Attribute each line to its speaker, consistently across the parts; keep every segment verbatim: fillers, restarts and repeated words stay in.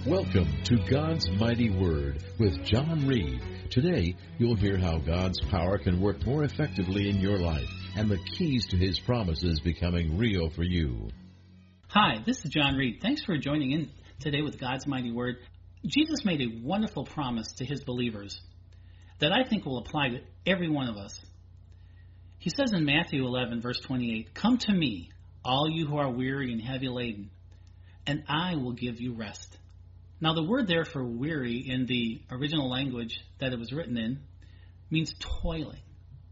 Speaker 1: Welcome to God's Mighty Word with John Reed. Today, you'll hear how God's power can work more effectively in your life and the keys to His promises becoming real for you.
Speaker 2: Hi, this is John Reed. Thanks for joining in today with God's Mighty Word. Jesus made a wonderful promise to His believers that I think will apply to every one of us. He says in Matthew eleven, verse twenty-eight, "Come to me, all you who are weary and heavy laden, and I will give you rest." Now, the word there for weary in the original language that it was written in means toiling.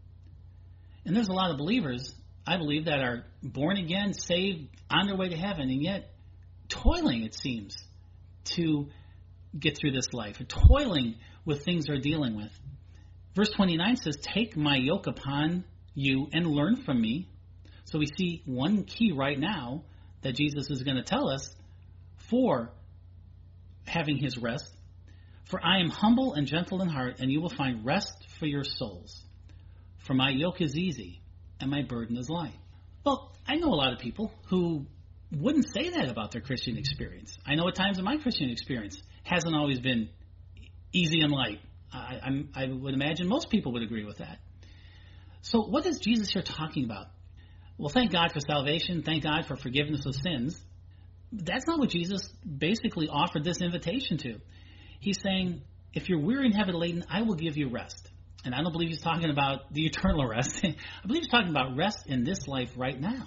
Speaker 2: And there's a lot of believers, I believe, that are born again, saved, on their way to heaven, and yet toiling, it seems, to get through this life, toiling with things they're dealing with. Verse twenty-nine says, "Take my yoke upon you and learn from me." So we see one key right now that Jesus is going to tell us for having his rest. "For I am humble and gentle in heart, and you will find rest for your souls. For my yoke is easy, and my burden is light." Well, I know a lot of people who wouldn't say that about their Christian experience. I know at times in my Christian experience hasn't always been easy and light. I, I'm, I would imagine most people would agree with that. So what is Jesus here talking about? Well, thank God for salvation. Thank God for forgiveness of sins. That's not what Jesus basically offered this invitation to. He's saying, if you're weary and heavy laden, I will give you rest. And I don't believe he's talking about the eternal rest. I believe he's talking about rest in this life right now.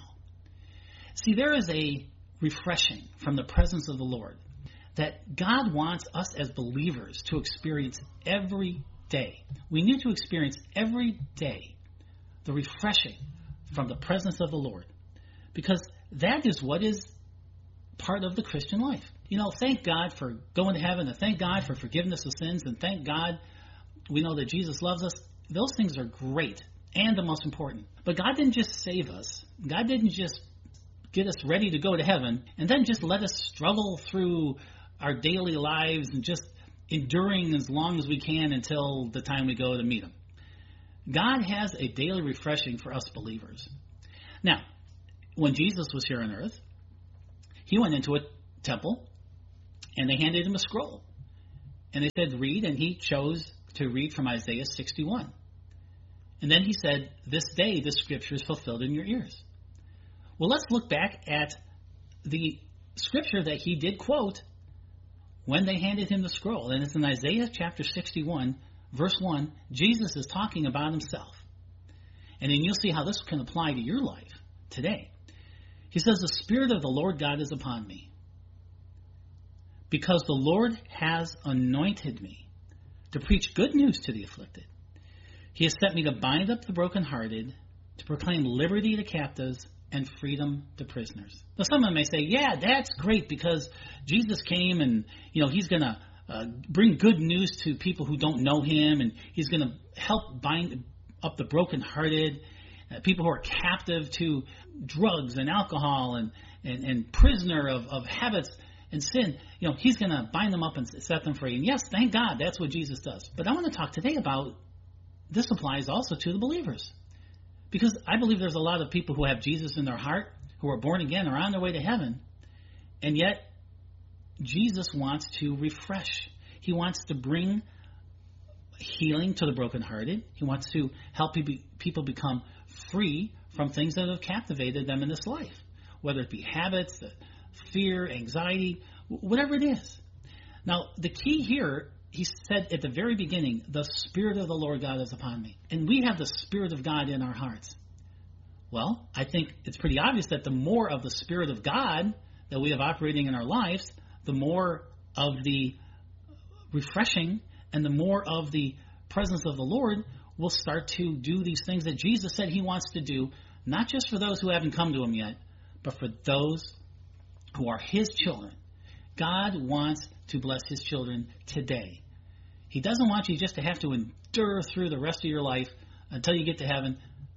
Speaker 2: See, there is a refreshing from the presence of the Lord that God wants us as believers to experience every day. We need to experience every day the refreshing from the presence of the Lord, because that is what is part of the Christian life. You know, thank God for going to heaven, and thank God for forgiveness of sins, and thank God we know that Jesus loves us. Those things are great and the most important. But God didn't just save us. God didn't just get us ready to go to heaven and then just let us struggle through our daily lives and just enduring as long as we can until the time we go to meet him. God has a daily refreshing for us believers. Now, when Jesus was here on earth, he went into a temple, and they handed him a scroll. And they said, read, and he chose to read from Isaiah sixty-one. And then he said, this day this scripture is fulfilled in your ears. Well, let's look back at the scripture that he did quote when they handed him the scroll. And it's in Isaiah chapter sixty-one, verse one. Jesus is talking about himself. And then you'll see how this can apply to your life today. He says, the Spirit of the Lord God is upon me, because the Lord has anointed me to preach good news to the afflicted. He has sent me to bind up the brokenhearted, to proclaim liberty to captives and freedom to prisoners. Now, someone may say, yeah, that's great, because Jesus came and, you know, he's going to uh, bring good news to people who don't know him, and he's going to help bind up the brokenhearted, uh, people who are captive to drugs and alcohol and, and, and prisoner of, of habits and sin. You know, he's going to bind them up and set them free. And yes, thank God, that's what Jesus does. But I want to talk today about this applies also to the believers. Because I believe there's a lot of people who have Jesus in their heart, who are born again, are on their way to heaven. And yet, Jesus wants to refresh. He wants to bring healing to the brokenhearted. He wants to help people become free from things that have captivated them in this life, whether it be habits, fear, anxiety, whatever it is. Now, the key here, he said at the very beginning, the Spirit of the Lord God is upon me. And we have the Spirit of God in our hearts. Well, I think it's pretty obvious that the more of the Spirit of God that we have operating in our lives, the more of the refreshing and the more of the presence of the Lord will start to do these things that Jesus said he wants to do, not just for those who haven't come to him yet, but for those who are his children. God wants to bless his children today. He doesn't want you just to have to endure through the rest of your life until you get to heaven.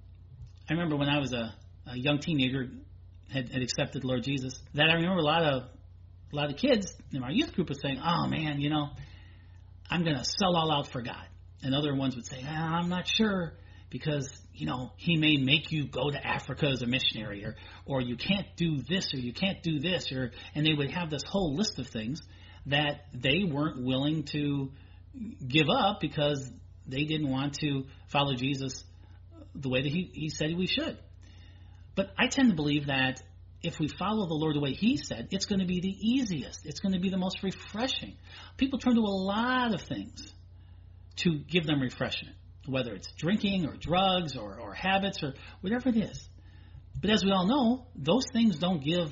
Speaker 2: I remember when I was a, a young teenager, had, had accepted Lord Jesus, that I remember a lot of a lot of kids in our youth group was saying, oh man, you know, I'm going to sell all out for God. And other ones would say, ah, I'm not sure, because, you know, he may make you go to Africa as a missionary, or, or you can't do this, or you can't do this, or, and they would have this whole list of things that they weren't willing to give up because they didn't want to follow Jesus the way that he, he said we should. But I tend to believe that if we follow the Lord the way he said, it's going to be the easiest. It's going to be the most refreshing. People turn to a lot of things to give them refreshment, whether it's drinking or drugs or, or habits or whatever it is. But as we all know, those things don't give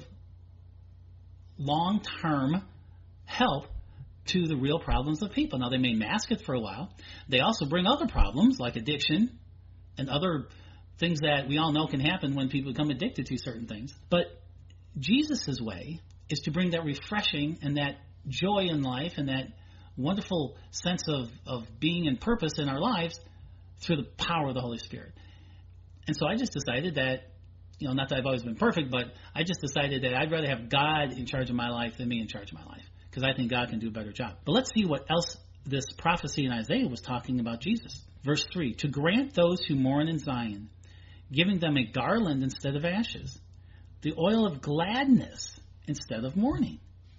Speaker 2: long-term help to the real problems of people. Now, they may mask it for a while. They also bring other problems like addiction and other things that we all know can happen when people become addicted to certain things. But Jesus' way is to bring that refreshing and that joy in life and that wonderful sense of, of being and purpose in our lives through the power of the Holy Spirit. And so I just decided that, you know, not that I've always been perfect, but I just decided that I'd rather have God in charge of my life than me in charge of my life, because I think God can do a better job. But let's see what else this prophecy in Isaiah was talking about Jesus. Verse three, to grant those who mourn in Zion, giving them a garland instead of ashes, the oil of gladness instead of mourning,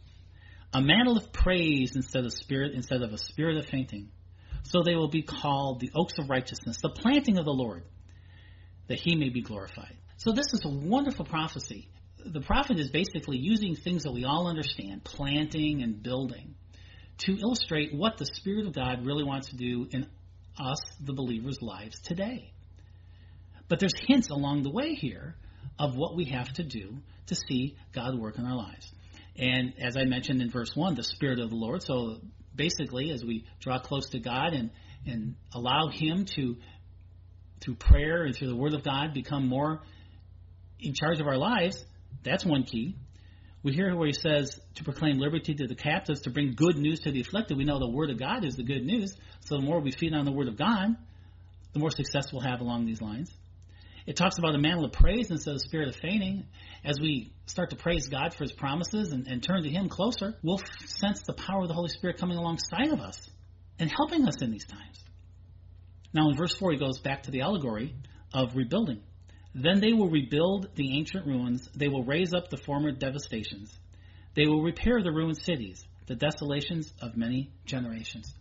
Speaker 2: a mantle of praise instead of spirit instead of a spirit of fainting. So they will be called the oaks of righteousness, the planting of the Lord, that he may be glorified. So this is a wonderful prophecy. The prophet is basically using things that we all understand, planting and building, to illustrate what the Spirit of God really wants to do in us, the believers' lives today. But there's hints along the way here of what we have to do to see God work in our lives. And as I mentioned in verse one, the Spirit of the Lord. So basically, as we draw close to God and, and allow him to, through prayer and through the Word of God, become more in charge of our lives, that's one key. We hear where he says to proclaim liberty to the captives, to bring good news to the afflicted. We know the Word of God is the good news. So the more we feed on the Word of God, the more success we'll have along these lines. It talks about a mantle of praise instead of spirit of fainting. As we start to praise God for his promises and, and turn to him closer, we'll sense the power of the Holy Spirit coming alongside of us and helping us in these times. Now in verse four, he goes back to the allegory of rebuilding. Then they will rebuild the ancient ruins. They will raise up the former devastations. They will repair the ruined cities, the desolations of many generations.